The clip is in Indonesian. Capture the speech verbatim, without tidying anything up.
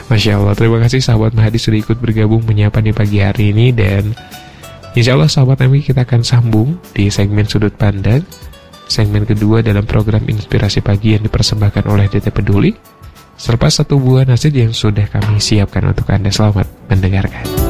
Masya Allah, terima kasih sahabat Mahadi sudah ikut bergabung menyapa di pagi hari ini. Dan insya Allah sahabat kami, kita akan sambung di segmen Sudut Pandang, segmen kedua dalam program Inspirasi Pagi yang dipersembahkan oleh D T Peduli. Selepas satu buah nasihat yang sudah kami siapkan untuk Anda, selamat mendengarkan.